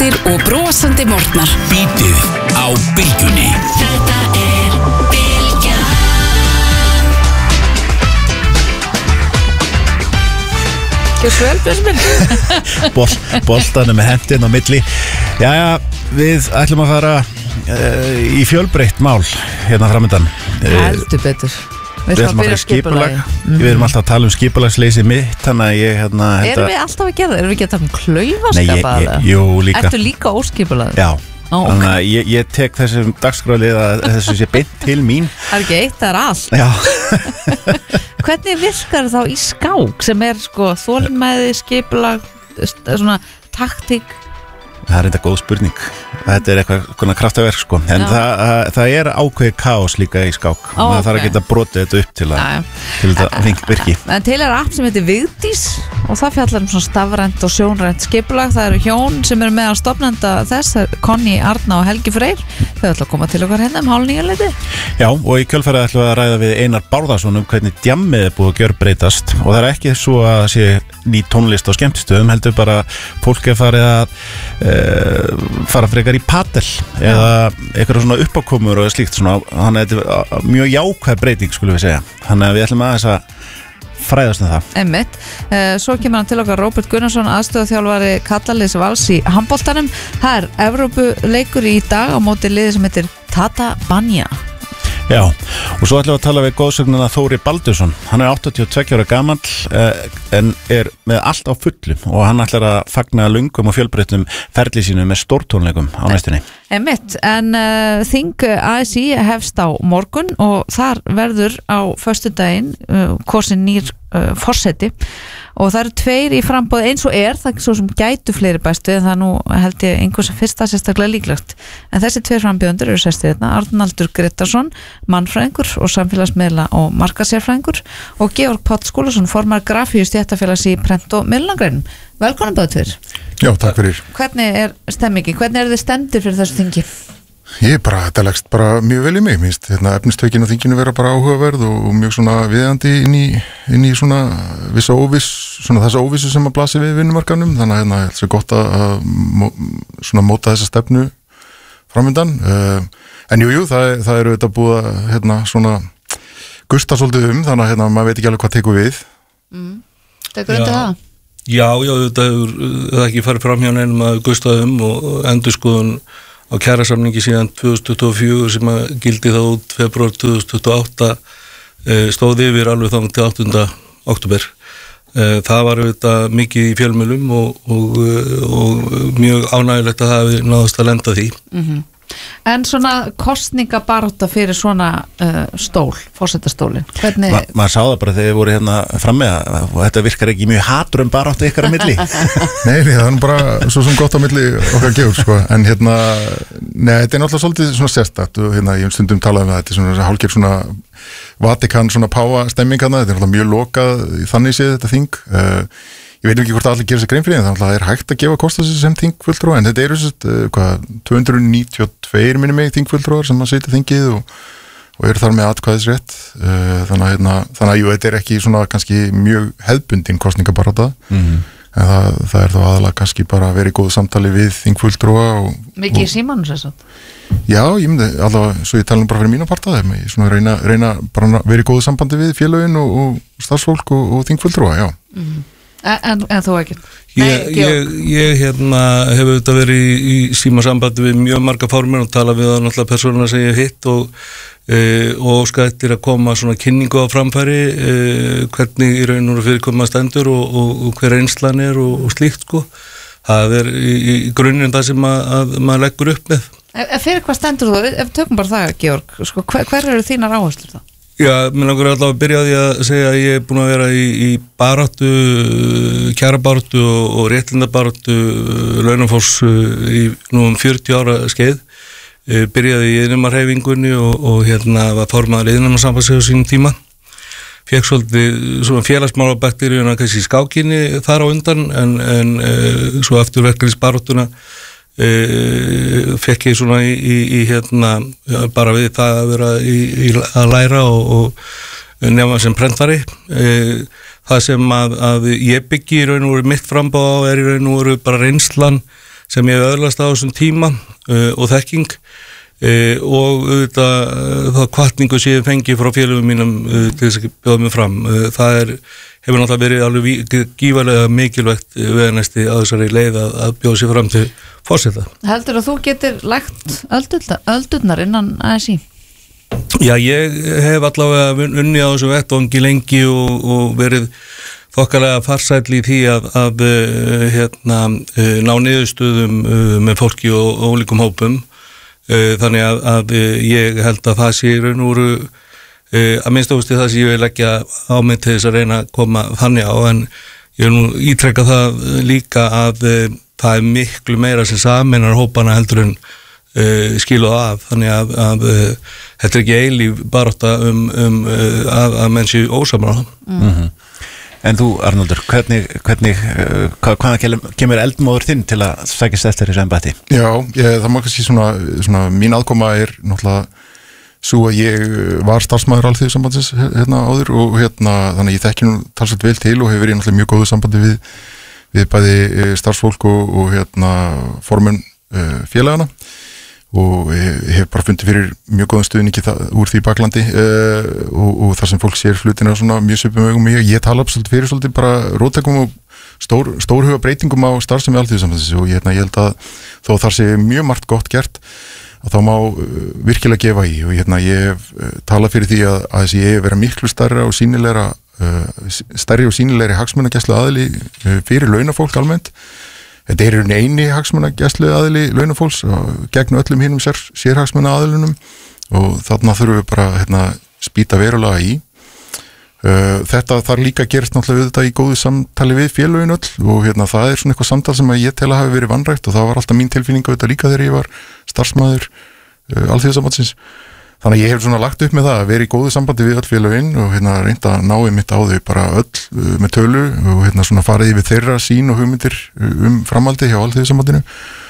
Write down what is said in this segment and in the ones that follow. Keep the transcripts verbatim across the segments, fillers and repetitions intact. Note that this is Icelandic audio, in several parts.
léttir og brosandi morgnar. Bítið á Bylgjunni. Þetta er Bylgjan. Gjörðu vel, Björnsminn. Bol, boltanum með hendin á milli. Jæja, við ætlum að fara uh, í fjölbreytt mál hérna framöndan. Heldur betur. Við ætlum að fara í skipulag. Mm. Við erum alltaf að tala um skipulagsleysi mitt, þannig að ég hérna... Erum við alltaf að gera það? Erum við ekki að tala um klaufaskapa? Nei, ég, ég, jú, líka. Ertu líka óskipulag? Já. Ó, okay. Þannig að ég, ég tek þessum dagskrálið að þessu sé beint til mín. Það er ekki eitt, það er allt. Já. Hvernig virkar þá í skák sem er sko þolinmæði, skipulag, svona taktík? Það er enda góð spurning. Þetta er eitthvað konar kraftaverk sko. En það, það er ákveðið kaos líka í skák. Ó, Það þarf okay. að geta brotið þetta upp til að, til að þetta virki. En til er app sem heitir Vigdís og það fjallar um svona stafrænt og sjónrænt skipulag. Það eru hjón sem eru með að stofnenda þess, Conny, Arna og Helgi Freyr. Þau ætla að koma til okkar hérna um hálf nýja leiti. Já, og í kjölfarið ætlum við að ræða við Einar Bárðarsson um hvernig djammið er búið að gjörbreytast. Og það er ekki svo að sé ný tónlist á skemmtistöðum, heldur bara fólk er farið að uh, fara frekar í padel eða eitthvað svona uppákomur og slíkt svona. Þannig að þetta er mjög jákvæð breyting, skulum við segja. Þannig að við ætlum aðeins að fræðast um það. Einmitt. Svo kemur hann til okkar Róbert Gunnarsson, aðstöðuþjálfari Kallaliðs Vals í handboltanum. Það er Evrópuleikur í dag á móti liði sem heitir Tata Banja. Já, og svo ætlum við að tala við góðsögnuna Þóri Baldursson. Hann er áttatíu og tveggja ára gamall eh, en er með allt á fullu og hann ætlar að fagna löngum og fjölbreyttum ferli sínu með stórtónleikum á næstunni. Einmitt, en uh, þing A S I hefst á morgun og þar verður á föstudaginn uh, kosin nýr uh, forseti og það eru tveir í framboð eins og er, það er svo sem gætu fleiri bæstu en það nú held ég einhvers fyrsta sérstaklega líklegt, en þessi tveir frambjóðundur eru sestið hérna, Arnaldur Gretarsson mannfræðingur og samfélagsmiðla og markasérfræðingur og Georg Páll Skúlason formar grafíu stéttafélags í prent og miðlunargreinum. Velkomin báðu tveir. Já, takk fyrir. Hvernig er stemmingi? Hvernig er þið stendur fyrir þessu þingi? Ég er bara, þetta leggst bara mjög vel í mig, minnst, hérna, efnistökin á þinginu vera bara áhugaverð og, og mjög svona viðandi inn í, inn í svona vissa óviss, svona þessa óvissu sem að blasi við vinnumarkanum, þannig að hérna, þetta er gott að, að svona móta þessa stefnu framöndan, uh, en jú, jú, það, það eru þetta búið að, hérna, svona gusta svolítið um, þannig að, hérna, maður veit ekki alveg hvað tekur við. Mm. Tekur undir það? Já, já, þetta hefur ekki farið fram hjá neinum að gusta um og endurskoðun á kjarasamningi síðan tvö þúsund tuttugu og fjögur sem að gildi þá út febrúar tvö þúsund tuttugu og átta stóð yfir alveg þá til áttunda október. Það var auðvitað mikið í fjölmiðlum og, og, og mjög ánægilegt að það hefði náðast að lenda því. Mm-hmm. En svona kosningabarátta fyrir svona uh, stól, forsetastólin, hvernig... Ma, maður sá það bara þegar við voru hérna fram með að þetta virkar ekki mjög hatrum baráttu ykkar á milli. Nei, það er bara svo sem gott á milli okkar gefur, sko, en hérna, nei, þetta er náttúrulega svolítið svona sérstakt og hérna, ég hef stundum talað með þetta, svona hálfgerð svona Vatikan svona páa stemmingana, þetta er náttúrulega mjög lokað í þannig séð þetta þing, uh, ég veit ekki hvort allir gerir sér grein fyrir það, það er hægt að gefa kost þessi sem þingfulltrúa, en þetta eru hvað, tvö hundruð níutíu og tvö minni mig þingfulltrúar sem að sitja þingið og, og eru þar með atkvæðisrétt, þannig að, hérna, þannig að jú, þetta er ekki svona kannski mjög hefðbundin kostningabarátta, mm-hmm. en það, það er þá aðalega kannski bara að vera í góðu samtali við þingfulltrúa. Mikið í símanum sér svo? Já, ég myndi, allavega, svo ég tala nú bara fyrir mína parta, ég svona reyna, reyna bara að vera í góðu sambandi við félögin og, og starfsfólk og, og þingfulltrúa, já. Mm. En, en þú ekki? Nei, ég, ég, ég hérna, hef auðvitað verið í, í símasambandi við mjög marga formir og tala við það náttúrulega persónuna sem ég hitt og, e, og skættir að koma svona kynningu á framfæri e, hvernig í raun og fyrir hvað maður stendur og, og, og hver einslan er og, og slíkt sko. Það er í, í grunninn það sem að, að maður leggur upp með. En fyrir hvað stendur þú? Ef tökum bara það, Georg, sko, hver, hver eru þínar áherslur þá? Já, mér langar allavega að byrja á því að segja að ég er búin að vera í, í baráttu, kjarabaráttu og, og réttindabaráttu launafólks í nú um fjörutíu ára skeið. Byrjaði í iðnaðarhreyfingunni og, og hérna var formaður iðnaðarsambandsins á sínum tíma. Fékk svolítið svona félagsmálabakteríuna kannski í skákinni þar á undan en, en e, svo eftir verkefnisbaráttuna Uh, fekk ég svona í, í, í hérna bara við það að vera í, í, að læra og, og nefna sem prentari uh, það sem að, að ég byggi í raun og veru mitt frambáð á er í raun og veru bara reynslan sem ég hef öðlast á þessum tíma uh, og þekking uh, og auðvitað uh, það hvatningu sem ég fengi frá félögum mínum uh, til þess að bjóða mig fram. Uh, það er, hefur náttúrulega verið alveg gífarlega mikilvægt veganesti á þessari leið að, að bjóða sér fram til forseta. Heldur að þú getur lægt öldurnar innan A S í? Já, ég hef allavega unni á þessu vettvangi lengi og, og verið þokkalega farsæll í því að, að hérna, ná niðurstöðum með fólki og ólíkum hópum. Þannig að, að ég held að það sé raun og veru að minnstofasti það sem ég vil leggja á mig til þess að reyna að koma þannig á, en ég vil nú ítrekka það líka að það er miklu meira sem sameinar hópana heldur en Uh, skilu af, þannig að, að uh, þetta er ekki eilíf barátta um, um uh, að, að menn séu ósamar á það. Mm-hmm. En þú, Arnaldur, hvernig, hvernig uh, hvaðan kemur eldmóður þinn til að sækist eftir þessu embætti? Já, ég, það má kannski svona, svona mín aðkoma er náttúrulega svo að ég var starfsmaður Alþýðusambandsins hérna áður og hérna þannig að ég þekki nú talsveit vel til og hefur verið náttúrulega mjög góðu sambandi við, við bæði starfsfólk og, og hérna formenn uh, félagana og ég hef bara fundið fyrir mjög góðan stuðningi það, úr því baklandi uh, og, og þar sem fólk sér hlutina svona mjög svipum augum ég, ég tala svolítið fyrir svolítið bara róttækum og stór, stórhuga breytingum á starfsemi Alþýðusambandsins og ég, ég held að þó þar sé mjög margt gott gert að þá má uh, virkilega gefa í og hérna, ég hef uh, talað fyrir því að, að þessi ég hef verið miklu stærra og sýnilegra uh, stærri og sýnilegri hagsmunagæslu aðili uh, fyrir launafólk almennt. Þetta er einu eini hagsmunagæslu aðili launafólks gegn öllum hinnum sér, sérhagsmuna aðilunum og þarna þurfum við bara hérna, spýta verulega í. Uh, þetta þarf líka að gerast náttúrulega þetta í góðu samtali við félögin öll og hérna, það er svona eitthvað samtal sem að ég tel að hafi verið vanrækt og það var alltaf mín tilfinning þetta líka þegar ég var starfsmaður uh, Alþýðusambandsins. Þannig að ég hef svona lagt upp með það að vera í góðu sambandi við öll félögin og hérna reynda að ná einmitt á þau bara öll uh, með tölu og hérna svona farið yfir þeirra sín og hugmyndir um framhaldi hjá Alþýðusambandinu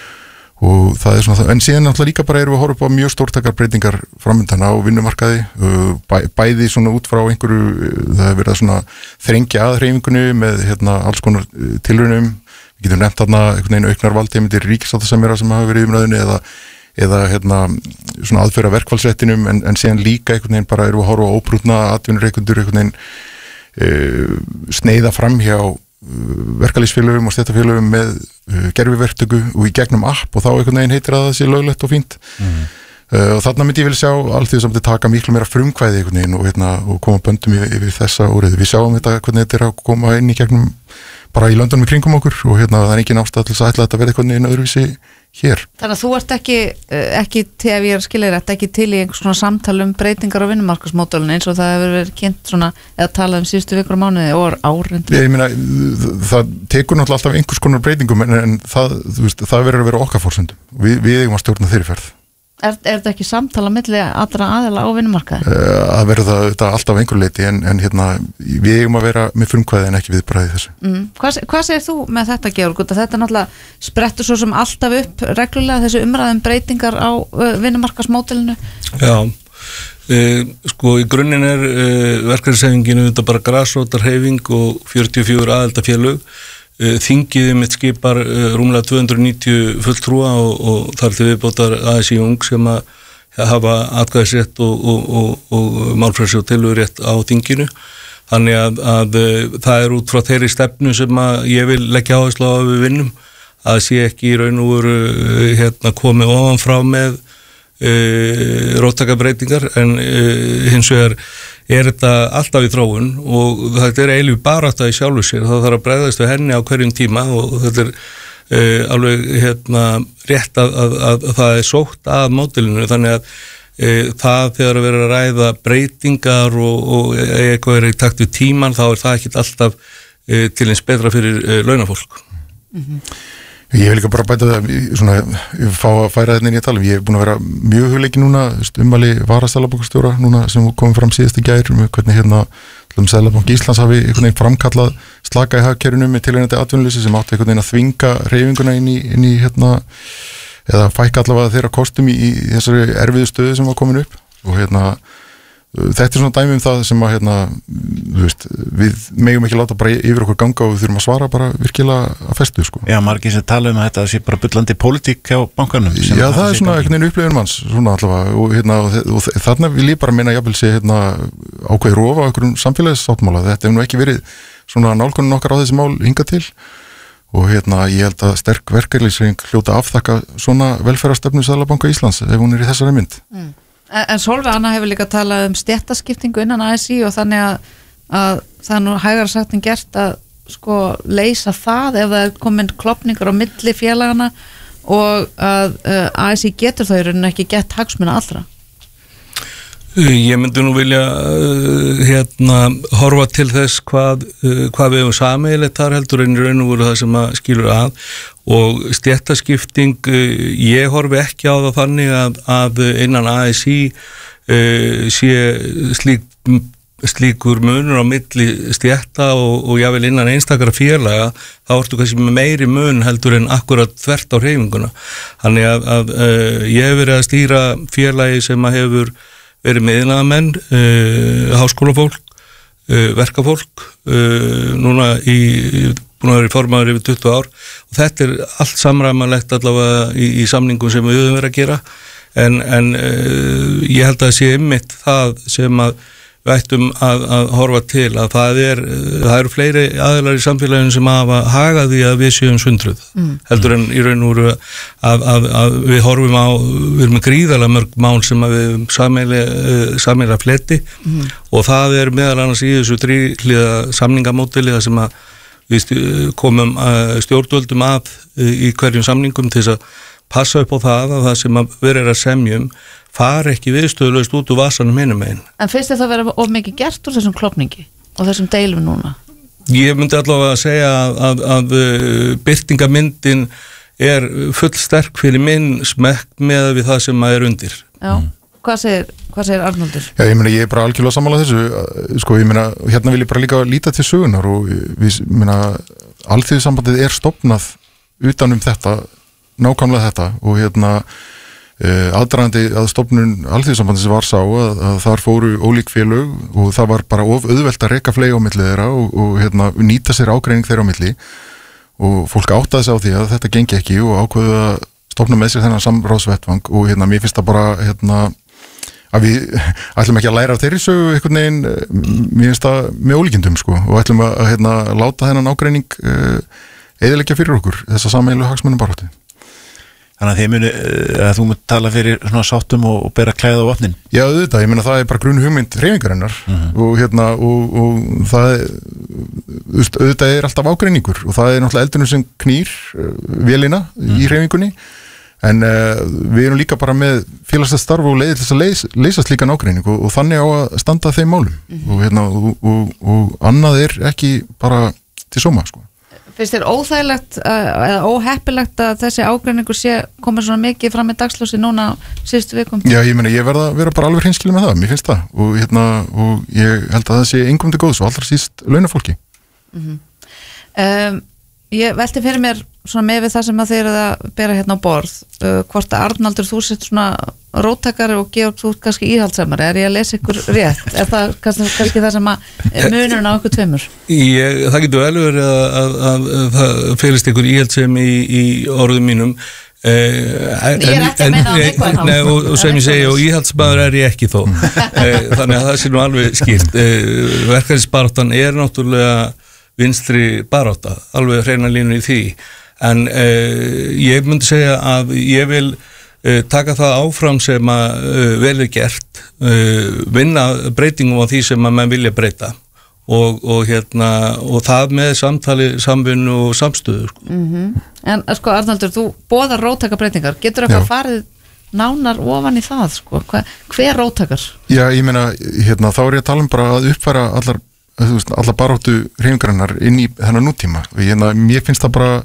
og það er svona það, en síðan náttúrulega líka bara erum við að horfa upp á mjög stórtækar breytingar framöndan á vinnumarkaði uh, bæ, bæði svona út frá einhverju uh, það er verið að svona þrengja að hreyfingunni með hérna alls konar uh, tilraunum, við getum nefnt þarna einhvern veginn auknar valdheimildir ríkissáttasemjara sem hafa verið í umræðunni eða eða hérna svona aðföra verkfallsréttinum en, en síðan líka einhvern veginn bara erum við að horfa á óbrútna atvinnureikendur einhvern veginn uh, sneiða fram hjá uh, verkalýsfélögum og stéttarfélögum með uh, gerviverktöku og í gegnum app og þá einhvern veginn heitir að það sé löglegt og fínt mm. uh, og þarna myndi ég vilja sjá Alþýðusambandið taka miklu meira frumkvæði einhvern veginn og, hérna, og koma böndum yfir, yfir þessa úrið. Við sjáum þetta hvernig þetta er að koma inn í gegnum bara í löndunum í kringum okkur og hérna það er engin ástæða til að ætla þetta verði eitthvað einu öðruvísi hér. Þannig að þú ert ekki, ekki til ef ég er skilja rétt, ekki til í einhvers svona samtal um breytingar á vinnumarkaðsmódelinu eins og það hefur verið kynnt svona eða talað um síðustu vikur og mánuði og árind. Ég meina, það tekur náttúrulega alltaf einhvers konar breytingum en, en það, þú veist, það verður að vera okkar forsendum. Vi, við eigum að stjórna þeirri ferð. Er, er þetta ekki samtala milli allra aðila á vinnumarkaði? Það verður það, það alltaf einhver leiti en, en hérna, við eigum að vera með frumkvæði en ekki viðbragði þessu. Mm. Hvað, hvað segir þú með þetta, Georg? Þetta er náttúrulega sprettur svo sem alltaf upp reglulega þessu umræðum breytingar á uh, vinnumarkaðsmódelinu? Já, uh, sko í grunninn er uh, verkefnishreyfingin þetta bara grasrótarhreyfing og fjörutíu og fjögur aðildafélög. Þingið mitt skipar uh, rúmlega tvö hundruð og níutíu fulltrúa og, og þar til viðbótar A S í ung sem að hafa atkvæðisrétt og, og, og, og málfrelsi og tillögurétt á þinginu. Þannig að, að það er út frá þeirri stefnu sem að ég vil leggja áherslu á að við vinnum að sé ekki í raun og veru hérna, komið ofanfrá með uh, róttækabreitingar en uh, hins vegar er þetta alltaf í þróun og þetta er eilíf barátta í sjálfu sér, það þarf að bregðast við henni á hverjum tíma og þetta er uh, alveg hérna, rétt að, að, að, að það er sótt að módelinu þannig að uh, það þegar að vera að ræða breytingar og, og eitthvað er í takt við tíman þá er það ekki alltaf uh, til eins betra fyrir uh, launafólk. Mm-hmm. Ég vil líka bara bæta það, svona, ég fá að færa þetta inn í að tala um, ég hef búin að vera mjög hugleiki núna, ummæli varaseðlabankastjóra núna sem komið fram síðast í gær, um hvernig hérna, Seðlabanki Íslands hafi einhvern veginn framkallað slaka í hagkerfinu með tileinandi atvinnuleysi sem átti einhvern veginn að þvinga hreyfinguna inn í, inn í hérna, eða fækka allavega þeirra kostum í, í þessari erfiðu stöðu sem var komin upp og hérna, þetta er svona dæmi um það sem að hérna, þú veist, við megum ekki láta bara yfir okkur ganga og við þurfum að svara bara virkilega að festu, sko. Já, margir sem tala um að þetta sé bara bullandi pólitík hjá bankanum. Já, það er svona einhvern veginn upplifun manns, svona allavega, og hérna, og, og þarna vil ég bara minna jafnvel sé hérna ákveði rofa á einhverjum samfélagssáttmála, þetta hefur nú ekki verið svona nálgunin okkar á þessi mál hingað til, og hérna, ég held að sterk verkefnishreyfing hljóta afþakka svona velferðarstefnu Seðlabanka Íslands ef hún er í þessari mynd. Mm. En, en Sólveig Anna hefur líka talað um stéttaskiptingu innan A S í og þannig að, að það er nú hægara sagt en gert að sko leysa það ef það er komin klopningar á milli félagana og að uh, A S í getur þau en ekki gett hagsmuna allra. Ég myndi nú vilja uh, hérna horfa til þess hvað, uh, hvað við hefum sameiginlegt þar heldur en í raun og veru það sem að skilur að og stéttaskipting, uh, ég horfi ekki á það þannig að, að innan A S í uh, sé slík, slíkur munur á milli stétta og, og jável innan einstakara félaga, þá ertu kannski með meiri mun heldur en akkurat þvert á hreyfinguna. Þannig að, að uh, ég hef verið að stýra félagi sem að hefur verið miðnaðamenn, uh, háskólafólk, uh, verkafólk, uh, núna í, búin að vera í formaður yfir tuttugu ár og þetta er allt samræmanlegt allavega í, í samningum sem við höfum verið að gera en, en uh, ég held að það sé einmitt það sem að við ættum að, að horfa til að það er, það eru fleiri aðilar í samfélaginu sem hafa hagað því að við séum sundruð, mm. heldur en í raun og veru að, að, að við horfum á, við erum með gríðarlega mörg mál sem að við sameiginlega sameiginlega fletti mm. og það er meðal annars í þessu þríhliða samningamódeli sem að við komum stjórnvöldum að í hverjum samningum til þess að passa upp á það að það sem að verið að semjum fari ekki viðstöðulaust út úr vasanum hinum megin. En finnst þið það vera of mikið gert úr þessum klopningi og þessum deilum núna? Ég myndi allavega að segja að, að, að birtingamyndin er full sterk fyrir minn smekk með við það sem maður er undir. Já, mm. hvað segir, hvað segir Arnaldur? Já, ég meina, ég er bara algjörlega sammála þessu, sko, ég meina, hérna vil ég bara líka líta til sögunar og við, ég meina, alþýðusambandið er stofnað utan um þetta, nákvæmlega þetta og hérna Uh, aðdragandi að stofnun alþýðusambandins var sá að, að þar fóru ólík félög og það var bara of auðvelt að reka flegi á milli þeirra og, og hérna, nýta sér ágreining þeirra á milli og fólk áttaði sig á því að þetta gengi ekki og ákveðu að stofna með sér þennan samráðsvettvang og hérna, mér finnst það bara hérna, að við ætlum ekki að læra af þeirri sögu einhvern veginn, mér finnst það með ólíkindum sko, og ætlum að hérna, láta þennan ágreining uh, eyðileggja fyrir okkur þessa sameiginlegu hagsmunum baráttu. Þannig að þið muni, að þú mun tala fyrir svona sáttum og, og bera klæða á vopnin. Já, auðvitað, ég meina það er bara grunn hugmynd hreyfingarinnar uh-huh. og hérna, og, og það er, auðvitað er alltaf ágreiningur og það er náttúrulega eldurinn sem knýr uh, vélina uh-huh. í hreyfingunni, en uh, við erum líka bara með félagslegt starf og leiðir til þess að leys, leysast líka ágreining og, og þannig á að standa þeim málum uh-huh. og hérna, og, og, og annað er ekki bara til sóma, sko. Finnst þér óþægilegt eða óheppilegt að þessi ágreiningur sé komið svona mikið fram í dagsljósi núna síðustu vikum? Já, ég meina, ég verða að vera bara alveg hreinskilin með það, mér finnst það og, hérna, og ég held að það sé engum til góðs og allra síst launafólki. Mm-hmm. um, Ég velti fyrir mér svona með við það sem að þeir eru að bera hérna á borð, uh, hvort að Arnaldur þú sett svona róttakari og Georg þú kannski íhaldsamari, er ég að lesa ykkur rétt? Er það kannski, kannski það sem að munurinn á ykkur tveimur? Ég, það getur vel verið að, að, að, að það felist ykkur íhaldsemi í, í orðum mínum. Eh, ég er ekki að meina á neikvæðan hátt. Nei, og, og sem ég segi, og íhaldsmaður er ég ekki þó. eh, þannig að það sé nú alveg skýrt. Eh, verkefnisbaráttan er náttúrulega vinstri barátta, alveg hreina línu í því, en uh, ég myndi segja að ég vil uh, taka það áfram sem að uh, vel er gert, uh, vinna breytingum á því sem að menn vilja breyta og, og hérna og það með samtali, samvinnu og samstöðu. Sko. Mm-hmm. En sko Arnaldur, þú boðar róttaka breytingar, getur eitthvað farið nánar ofan í það, sko, Hva, hver róttakar? Já, ég meina, hérna, þá er ég að tala um bara að uppfæra allar Veist, alla baráttu hreyfingarinnar inn í þennan nútíma og ég, mér finnst það bara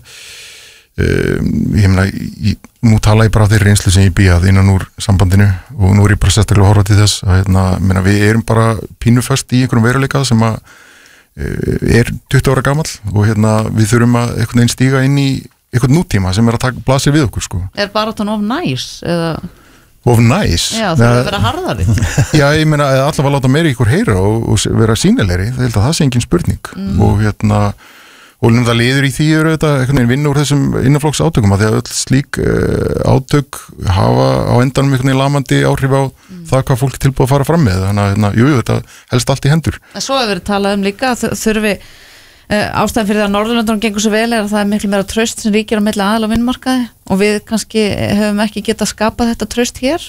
um, ég meina ég, nú tala ég bara á þeirri reynslu sem ég býjað innan úr sambandinu og nú er ég bara sérstaklega að horfa til þess að hérna, meina, við erum bara pínuföst í einhverjum veruleika sem að uh, er tuttugu ára gamall og hérna, við þurfum að einhvern veginn stíga inn í einhvern nútíma sem er að taka, blasir við okkur sko. Er baráttan of næs? Eða? of nice. Já, það er að vera harðari. Já, ég meina, allavega láta meira ykkur heyra og, og vera sýnilegri, það held að það sé engin spurning mm. og hérna, og það liður í því eru þetta einhvern veginn vinna úr þessum innanflokks átökum að því að öll slík uh, átök hafa á endanum einhvern veginn lamandi áhrif á mm. það hvað fólk er tilbúið að fara fram með, þannig að hérna, jú, þetta helst allt í hendur. En svo hefur verið talað um líka að þurfi ástæðan fyrir það að Norðurlöndunum gengur svo vel er að það er miklu meira traust sem ríkir á milli aðal og vinnmarkaði og við kannski höfum ekki getað skapað þetta traust hér.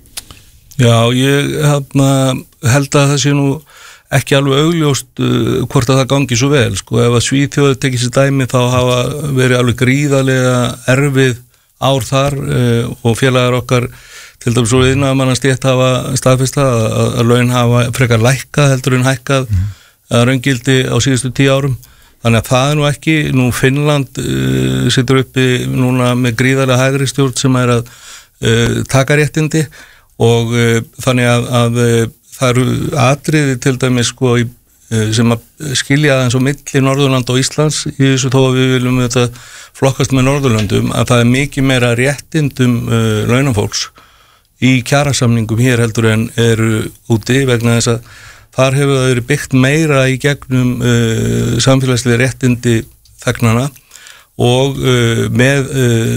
Já, ég hérna, held að það sé nú ekki alveg augljóst uh, hvort að það gangi svo vel, sko, ef að Svíþjóð tekið sér dæmi þá hafa verið alveg gríðarlega erfið ár þar uh, og félagar okkar til dæmis svo iðnaðarmannastétt hafa staðfest það að, að laun hafa frekar lækkað heldur en hækkað mm. að raungildi á síðustu tíu árum. Þannig að það er nú ekki, nú Finnland uh, situr uppi núna með gríðarlega hægri stjórn sem er að uh, taka réttindi og uh, þannig að, að uh, það eru atriði til dæmis sko í, uh, sem að skilja aðeins á milli Norðurland og Íslands í þessu þó að við viljum þetta flokkast með Norðurlandum að það er mikið meira réttindum uh, launafólks í kjarasamningum hér heldur en eru úti vegna þess að þar hefur það verið byggt meira í gegnum uh, samfélagslega réttindi þegnana og uh, með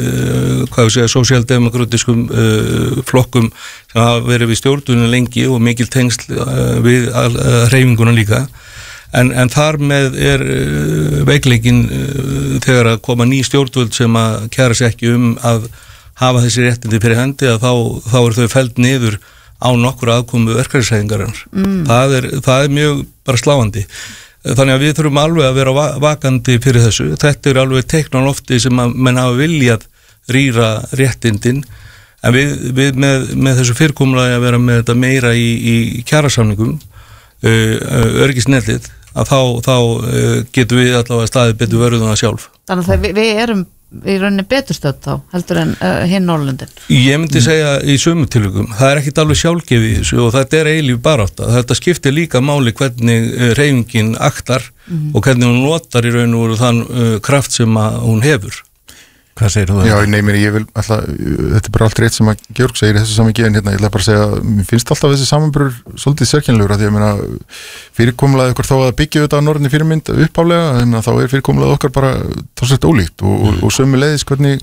uh, hvað við segja sósíaldemokrátiskum uh, flokkum sem hafa verið við stjórnunum lengi og mikil tengsl uh, við uh, hreyfinguna líka en, en þar með er uh, veikleikin uh, þegar að koma ný stjórnvöld sem að kæra sig ekki um að hafa þessi réttindi fyrir hendi að þá, þá er þau felld niður á nokkur aðkomu verkefnishreyfingarinnar. Mm. Það er, það er mjög bara sláandi. Þannig að við þurfum alveg að vera vakandi fyrir þessu. Þetta er alveg teikn á lofti sem að menn hafa viljað rýra réttindin en við, við með, með þessu fyrirkomulagi að vera með þetta meira í, í kjarasamningum uh, öryggisnetið að þá, þá uh, getum við allavega staðið betur vörðuna sjálf. Þannig að við, við erum í rauninni betur stödd þá heldur en uh, hinn Norrlöndin. Ég myndi segja í sömu tilvikum, það er ekkit alveg sjálfgefið í þessu og þetta er eilíf barátta. Þetta skiptir líka máli hvernig uh, hreyfingin aktar mm. og hvernig hún notar í raun og þann uh, kraft sem að hún hefur. Hvað segir þú það? Já, nei, mér, ég vil alltaf, þetta er bara allt rétt sem að Georg segir í þessu samangiðin hérna, ég ætla bara að segja, mér finnst alltaf þessi samanburður svolítið sérkennilegur að því að mér að fyrirkomulaði okkar þá að byggja þetta á norrænni fyrirmynd uppháflega, þannig að þá er fyrirkomulaði okkar bara talsvert ólíkt og, og, og sömuleiðis hvernig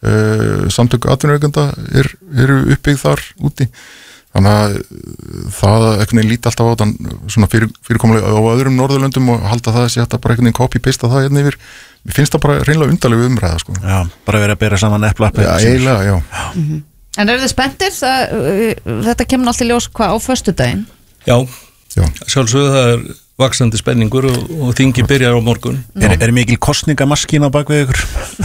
uh, samtök atvinnureikenda er, eru uppbyggð þar úti. Þannig að það eitthvað neinn líti alltaf á þann svona fyrir, fyrirkomulaði á öðrum Norðurlöndum og halda það að sé hægt að bara eitthvað neinn copy-pasta það hérna yfir. Mér finnst það bara reynlega undarlegu umræða sko. Já, bara verið að bera saman epla Já, eiginlega, já. Mm-hmm. En eru þið spenntir? Það, þetta kemur alltaf ljós hvað á föstudaginn? Já, já. Sjálfsögðu það er vaxandi spenningur og, og þingi byrjar á morgun. Er, er mikil kostningamaskín á bakvið ykkur?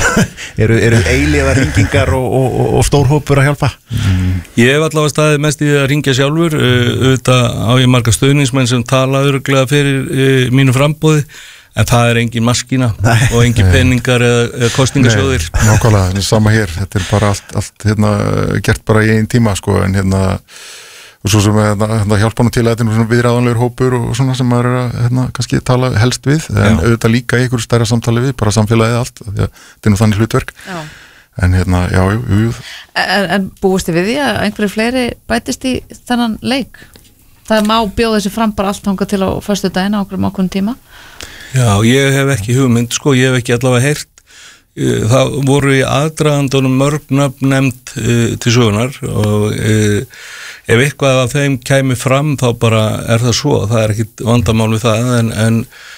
eru, eru eilíðar hringingar og, og, og, og stórhópur að hjálpa? Mm. Ég hef allavega staðið mest í að hringja sjálfur, auðvitað á ég marga stöðningsmenn sem tala örugglega fyrir uh, mínu frambóði. En það er engin maskína Nei. Og engin peningar eða, eða kostningasjóðir. Nei, nákvæmlega, sama hér. Þetta er bara allt, allt hérna, gert bara í einn tíma sko, en hérna og svo sem hérna, hérna, hjálpa nú til að þetta er viðræðanlegur hópur og svona sem maður er að hérna, kannski tala helst við, en já. Auðvitað líka í einhverju stærra samtali við, bara samfélagið allt, því að þetta er nú þannig hlutverk. Já. En hérna, já, jú, jú. En, en búist þið við því að einhverju fleiri bætist í þennan leik? Það má bjóða þessi fram bara allt hanga til á föstudaginn á okkur ákveðnum tíma? Já, ég hef ekki hugmynd, sko, ég hef ekki allavega heyrt. Það voru í aðdragandunum mörg nöfn nefnd uh, til sögunar og uh, ef eitthvað af þeim kæmi fram þá bara er það svo, það er ekkit vandamál við það en, en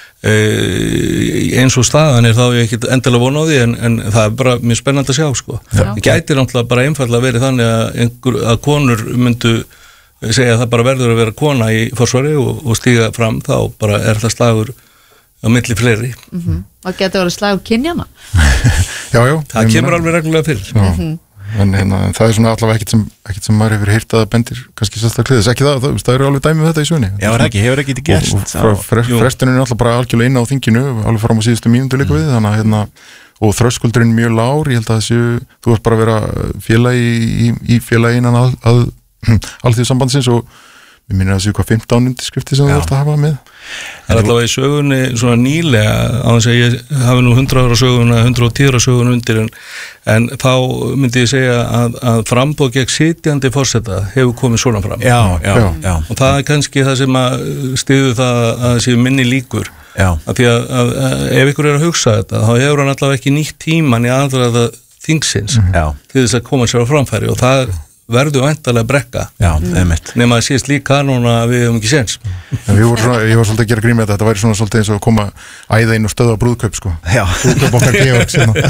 uh, eins og staðan er þá ég ekkit endilega von á því en, en það er bara mjög spennandi að sjá, sko. Það gæti náttúrulega bara einfallega verið þannig að, einhver, að konur myndu segja að það bara verður að vera kona í forsvari og, og stíga fram, þá bara er það slagur á milli fleiri. Mm-hmm. Það getur verið slagur kynjana. já, já. Það kemur alveg reglulega fyrir. Mm-hmm. En hérna, það er svona allavega ekkert sem, ekkert sem maður hefur heyrt að bendir kannski sérstaklega þess, ekki það, það, það eru alveg dæmi um þetta í sögunni. Já, er ekki, hefur ekki þetta gerst. Og, og fre, frestuninn er alltaf bara algjörlega inn á þinginu, alveg fram á síðustu mínútu líka við, þannig að hérna, og þröskuldurinn mjög lár, ég held að þessu, þú ert bara að vera félagi í, í félagi innan að, að alþjóðsambandsins og við minnum að það séu hvað fimmtán undirskriftir sem þú ert að hafa með. Það er allavega í sögunni svona nýlega á þess að ég hafi nú hundrað ára söguna, hundrað og tíu ára söguna undir en, en þá myndi ég segja að, að framboð gegn sitjandi forseta hefur komið svona fram. Já, já, já, já. Og það er kannski það sem að styður það að það séu minni líkur. Já. Að því að, að, að ef ykkur er að hugsa þetta, þá hefur hann allavega ekki nýtt tíman í aðraða þingsins mm-hmm. til þess að koma sér á framfæri og það verður væntanlega brekka. Já, einmitt. Nema að síðast líka núna að við hefum ekki séns. En við vorum svona, ég var svolítið að gera grín með þetta, þetta væri svona svolítið eins og að koma æða inn og stöða brúðkaup, sko. Já. Brúðkaup okkar Georg síðan.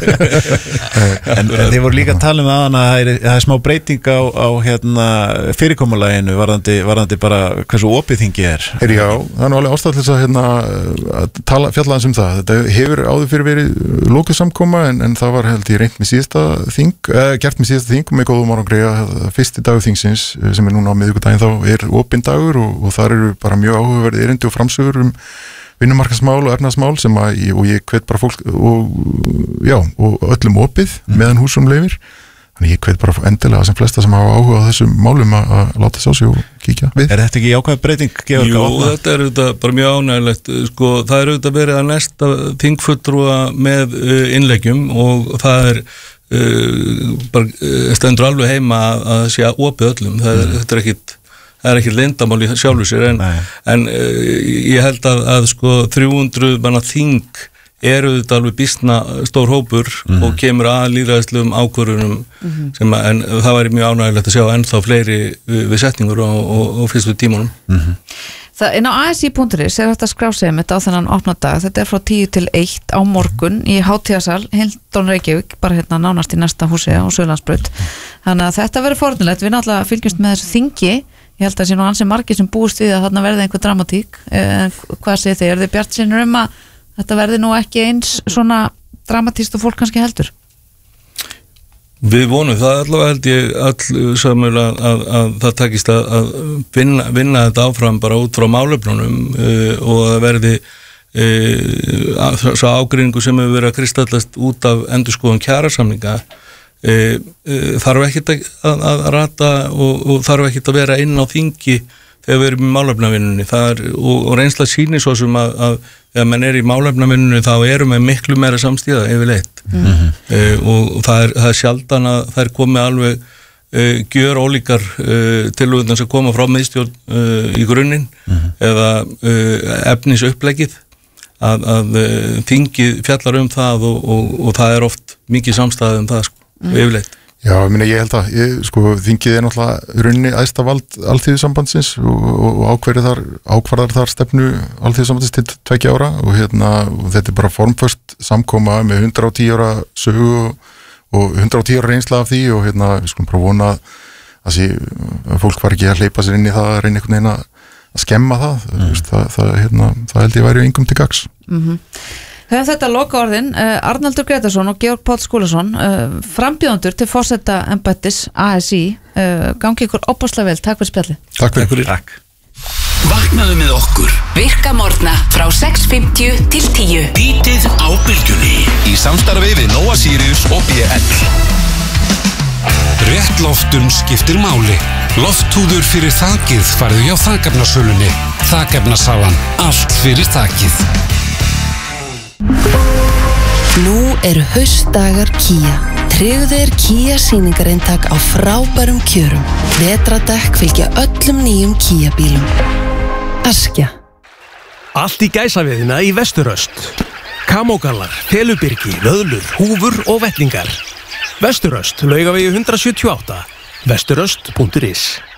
En þið voru líka að tala um aðan að það er, það er smá breyting á, á hérna, fyrirkomulaginu, varðandi, varðandi bara hversu opið þingið er. Heyri, já, það er nú alveg ástæð til þess að, hérna, að tala, fjalla aðeins um það. Þetta hefur áður fyrir verið lokuð samkoma en, en það var held ég reynt með síðasta þing, eh, gert með síðasta þing með góðum árangri að fyrsti dagur þingsins sem er núna á miðvikudaginn þá er opinn dagur og, og þar eru bara mjög áhugaverð erindi og framsögur um vinnumarkaðsmál og efnaðsmál sem að ég, og ég hvet bara fólk og, já, og öllum opið mm. meðan húsum leifir þannig ég hvet bara endilega sem flesta sem hafa áhuga á þessum málum að, að láta sjá sig og kíkja við. Er þetta ekki jákvæð breyting? Jú, þetta er auðvitað bara mjög ánægilegt sko, það er auðvitað verið að næsta þingfulltrúa með uh, innleggjum og það er Uh, bara uh, stendur alveg heima að það sé að opið öllum það er, mm. þetta er ekkit það er ekkit leyndamál í sjálfu sér en, en uh, ég held að, að sko þrjú hundruð manna þing eru þetta alveg býsna stór hópur mm. og kemur að lýðræðislegum ákvörðunum mm. sem að, en það væri mjög ánægilegt að sjá ennþá fleiri við, við setningur og, og, og fyrstu tímunum mm. Það inn á a s í punktur is er þetta að skrá sig um þetta á þennan opna dag, þetta er frá tíu til eitt á morgun í hátíðasal Hildón Reykjavík, bara hérna nánast í næsta húsi á Suðurlandsbraut, þannig að þetta verður fornilegt, við náttúrulega fylgjumst með þessu þingi, ég held að sé nú ansi margir sem búist við að þarna verði einhver dramatík, eh, hvað segir þið, er þið bjartsýnir um að þetta verði nú ekki eins svona dramatíst og fólk kannski heldur? Við vonum það allavega held ég all samlega að, að, að það takist að, að vinna, vinna þetta áfram bara út frá málefnunum uh, og að verði uh, svo ágreiningu sem hefur verið að kristallast út af endurskoðun kjarasamninga uh, uh, þarf ekkert að, að, að rata og, og þarf ekkert að vera inn á þingi þegar við erum í málefnavinnunni og, og reynsla sýnir svo sem að, að þegar mann er í málefnavinnunni þá erum við miklu meira samstíða yfirleitt mm-hmm. uh, og, og það er, það er sjaldan að það er komið alveg uh, gjör ólíkar uh, tilhugðan sem koma frá miðstjórn uh, í grunninn mm-hmm. eða uh, efnis uppleggið að, að uh, þingið fjallar um það og, og, og það er oft mikið samstæði um það sko, mm. yfirleitt. Já, ég meina, ég held að, ég, sko, þingið er náttúrulega runni æðsta vald alþýðusambandsins og, og ákvarðar þar, ákvarðar þar stefnu alþýðusambandsins til tveggja ára og hérna, og þetta er bara formföst samkoma með hundrað og tíu ára sögu og, og hundrað og tíu ára reynsla af því og hérna, við skulum bara vona að sí, að fólk var ekki að hleypa sér inn í það að reyna einhvern veginn að skemma það, mm. það, það, það, hérna, það held ég væri engum til gags. Mhm. Höfum þetta loka orðin, uh, Arnaldur Gretarsson og Georg Páll Skúlason, uh, frambjóðandur til forseta embættis A S í, uh, gangi ykkur opaslega vel, takk fyrir spjalli. Takk fyrir. Takk. Vaknaðu með okkur. Virka morgna frá sex fimmtíu til tíu. Bítið á bylgjunni. Í samstarfi við Nóa Sirius og B L. Rétt loftun skiptir máli. Lofthúður fyrir þakið farðu hjá þakefnasölunni. Þakefnasalan, allt fyrir þakið. Nú eru haustdagar Kia. Tryggðu þér Kia sýningareintak á frábærum kjörum. Vetradekk fylgja öllum nýjum Kia bílum. Askja. Allt í gæsaveðina í Vesturöst. Kamógallar, felubyrgi, löðlur, húfur og vettlingar. Vesturöst, Laugavegi hundrað sjötíu og átta. vesturöst punktur is